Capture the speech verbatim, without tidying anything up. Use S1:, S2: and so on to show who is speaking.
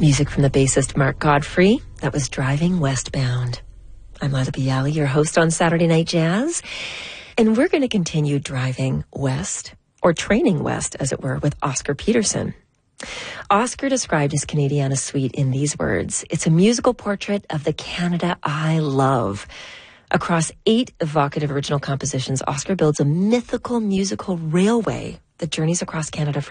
S1: Music from the bassist Mark Godfrey. That was Driving Westbound. I'm Lila Bialy, your host on Saturday Night Jazz. And we're going to continue driving west, or training west, as it were, with Oscar Peterson. Oscar described his Canadiana suite in these words. It's a musical portrait of the Canada I love. Across eight evocative original compositions, Oscar builds a mythical musical railway that journeys across Canada for